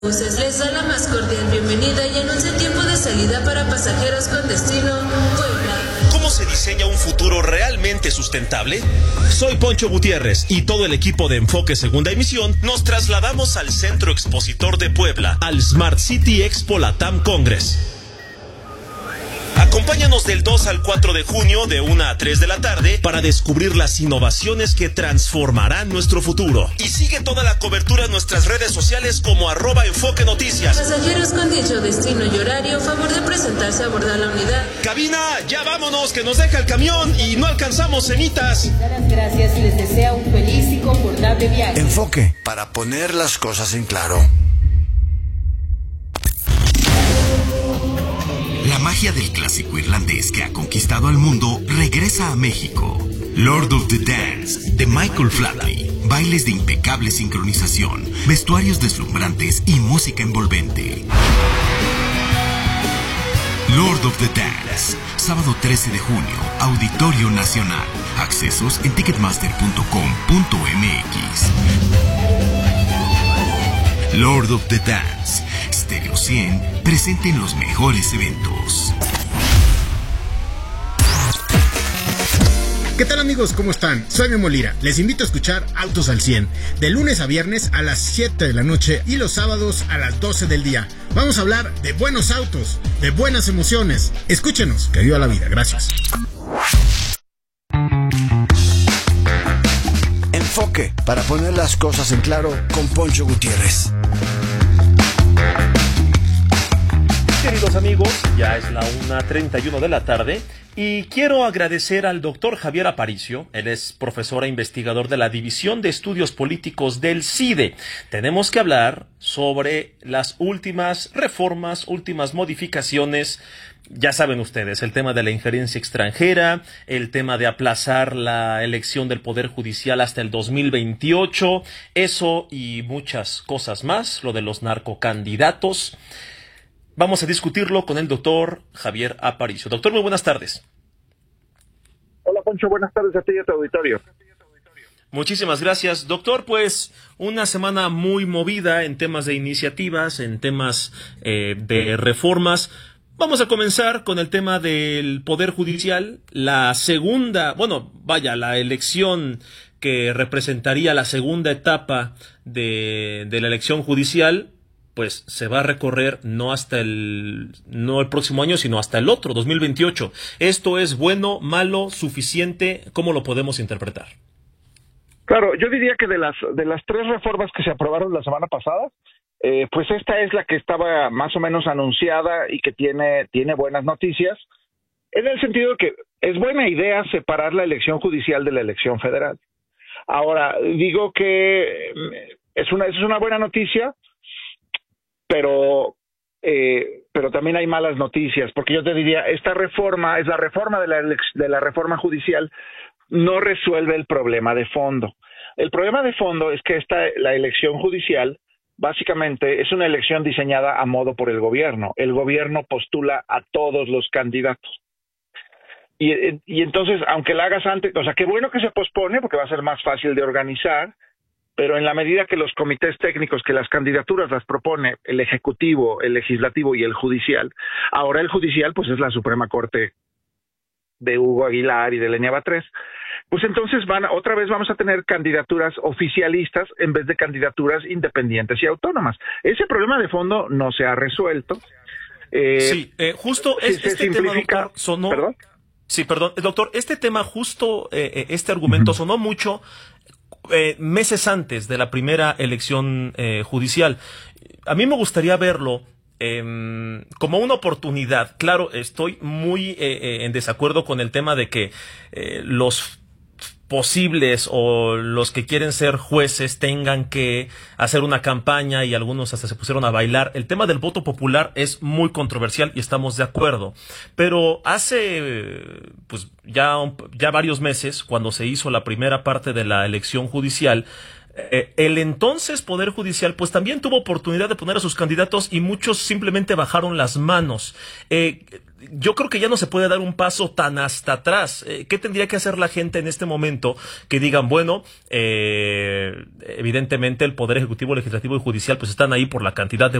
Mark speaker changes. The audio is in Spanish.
Speaker 1: Buses les da la más cordial bienvenida y anuncia tiempo de salida para pasajeros con destino Puebla.
Speaker 2: ¿Cómo se diseña un futuro realmente sustentable? Soy Poncho Gutiérrez y todo el equipo de Enfoque Segunda Emisión nos trasladamos al Centro Expositor de Puebla, al Smart City Expo Latam Congress. Acompáñanos del 2 al 4 de junio de 1 a 3 de la tarde para descubrir las innovaciones que transformarán nuestro futuro. Y sigue toda la cobertura en nuestras redes sociales como @Enfoque Noticias.
Speaker 1: Pasajeros con dicho destino y horario, favor de presentarse a abordar la unidad.
Speaker 2: Cabina, ya vámonos, que nos deja el camión y no alcanzamos cenitas.
Speaker 3: Muchas gracias y les desea un feliz y confortable viaje.
Speaker 4: Enfoque, para poner las cosas en claro.
Speaker 5: La magia del clásico irlandés que ha conquistado al mundo regresa a México. Lord of the Dance, de Michael Flatley. Bailes de impecable sincronización, vestuarios deslumbrantes y música envolvente. Lord of the Dance, sábado 13 de junio, Auditorio Nacional. Accesos en ticketmaster.com.mx. Lord of the Dance, Stereo 100, presente en los mejores eventos.
Speaker 6: ¿Qué tal, amigos? ¿Cómo están? Soy Memo Lira. Les invito a escuchar Autos al 100, de lunes a viernes a las 7 de la noche y los sábados a las 12 del día. Vamos a hablar de buenos autos, de buenas emociones. Escúchenos, que viva la vida. Gracias.
Speaker 4: Enfoque, para poner las cosas en claro, con Poncho Gutiérrez.
Speaker 2: Queridos amigos, ya es la 1:31 de la tarde y quiero agradecer al doctor Javier Aparicio. Él es profesor e investigador de la División de Estudios Políticos del CIDE. Tenemos que hablar sobre las últimas reformas, últimas modificaciones. Ya saben ustedes, el tema de la injerencia extranjera, el tema de aplazar la elección del Poder Judicial hasta el 2028, eso y muchas cosas más, lo de los narcocandidatos. Vamos a discutirlo con el doctor Javier Aparicio. Doctor, muy buenas tardes.
Speaker 7: Hola, Poncho, buenas tardes a ti y a tu auditorio.
Speaker 2: Muchísimas gracias. Doctor, pues una semana muy movida en temas de iniciativas, en temas de reformas. Vamos a comenzar con el tema del Poder Judicial. La elección que representaría la segunda etapa de la elección judicial, pues se va a recorrer no el próximo año, sino hasta el otro, 2028. ¿Esto es bueno, malo, suficiente? ¿Cómo lo podemos interpretar?
Speaker 7: Claro, yo diría que de las tres reformas que se aprobaron la semana pasada, pues esta es la que estaba más o menos anunciada y que tiene buenas noticias, en el sentido de que es buena idea separar la elección judicial de la elección federal. Ahora, digo que es una buena noticia, pero también hay malas noticias, porque yo te diría, esta reforma es la reforma de la reforma judicial, no resuelve el problema de fondo. El problema de fondo es que la elección judicial básicamente es una elección diseñada a modo por el gobierno. El gobierno postula a todos los candidatos. Y entonces, aunque la hagas antes, o sea, qué bueno que se pospone porque va a ser más fácil de organizar, pero en la medida que los comités técnicos, que las candidaturas las propone el Ejecutivo, el Legislativo y el Judicial, ahora el Judicial pues es la Suprema Corte de Hugo Aguilar y de Lenia Batres, pues entonces otra vez vamos a tener candidaturas oficialistas en vez de candidaturas independientes y autónomas. Ese problema de fondo no se ha resuelto.
Speaker 2: Justo este tema, doctor, sonó... ¿Perdón? Sí, perdón, doctor, este tema justo, este argumento sonó mucho meses antes de la primera elección judicial. A mí me gustaría verlo como una oportunidad. Claro, estoy muy en desacuerdo con el tema de que los posibles o los que quieren ser jueces tengan que hacer una campaña y algunos hasta se pusieron a bailar. El tema del voto popular es muy controversial y estamos de acuerdo. Pero hace pues ya varios meses, cuando se hizo la primera parte de la elección judicial, el entonces Poder Judicial pues también tuvo oportunidad de poner a sus candidatos y muchos simplemente bajaron las manos. yo creo que ya no se puede dar un paso tan hasta atrás. ¿Qué tendría que hacer la gente en este momento? Que digan, bueno, evidentemente el Poder Ejecutivo, Legislativo y Judicial pues están ahí por la cantidad de